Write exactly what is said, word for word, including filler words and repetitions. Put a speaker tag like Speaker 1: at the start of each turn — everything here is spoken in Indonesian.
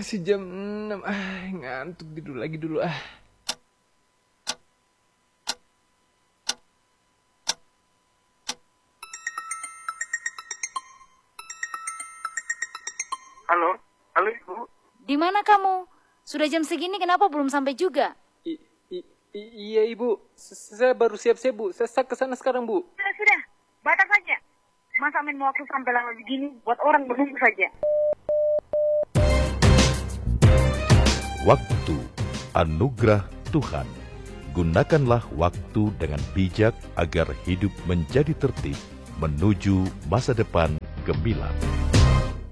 Speaker 1: masih jam enam. Ah, ngantuk tidur lagi dulu ah.
Speaker 2: Halo, halo Ibu.
Speaker 3: Di mana kamu? Sudah jam segini kenapa belum sampai juga?
Speaker 1: I, i, i, iya Ibu, S- saya baru siap-siap Bu. Saya saya ke sana sekarang Bu.
Speaker 2: Sudah, sudah. Batas saja. Masa main waktu sampai lama begini buat orang menunggu saja.
Speaker 4: Waktu, anugerah Tuhan. Gunakanlah waktu dengan bijak agar hidup menjadi tertib menuju masa depan gemilang.